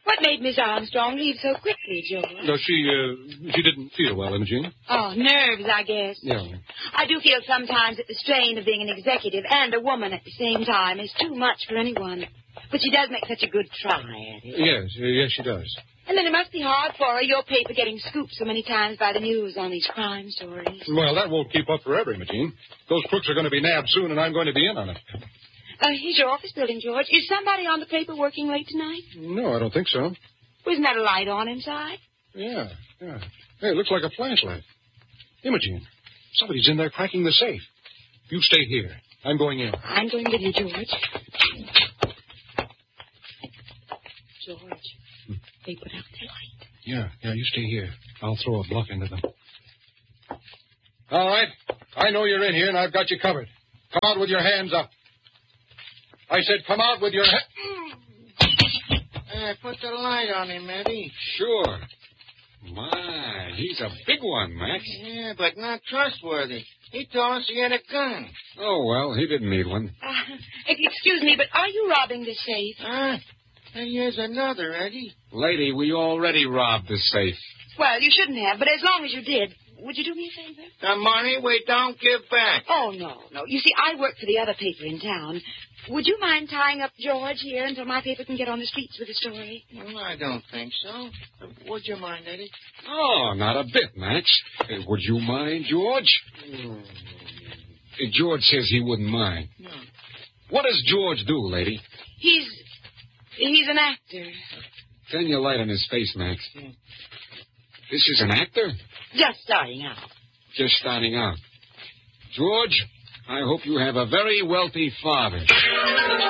What made Miss Armstrong leave so quickly, George? No, she didn't feel well, Imogene. Oh, nerves, I guess. Yeah. I do feel sometimes that the strain of being an executive and a woman at the same time is too much for anyone. But she does make such a good try at it. Yes, she does. And then it must be hard for her, your paper getting scooped so many times by the news on these crime stories. Well, that won't keep up forever, Imogene. Those crooks are going to be nabbed soon, and I'm going to be in on it. Here's your office building, George. Is somebody on the paper working late tonight? No, I don't think so. Isn't that a light on inside? Yeah. Hey, it looks like a flashlight. Imogene, somebody's in there cracking the safe. You stay here. I'm going in. I'm going with you, George. George, they put out their light. Yeah, you stay here. I'll throw a bluff into them. All right. I know you're in here, and I've got you covered. Come out with your hands up. I said come out with your Put the light on him, Eddie. Sure. My, he's a big one, Max. Yeah, but not trustworthy. He told us he had a gun. Oh, well, he didn't need one. Excuse me, but are you robbing this safe? And here's another, Eddie. Lady, we already robbed the safe. Well, you shouldn't have, but as long as you did, would you do me a favor? The money we don't give back. Oh, no. You see, I work for the other paper in town. Would you mind tying up George here until my paper can get on the streets with the story? Well, I don't think so. Would you mind, Eddie? Oh, not a bit, Max. Would you mind, George? George says he wouldn't mind. No. What does George do, lady? He's an actor. Turn your light on his face, Max. This is an actor? Just starting out. Just starting out. George, I hope you have a very wealthy father.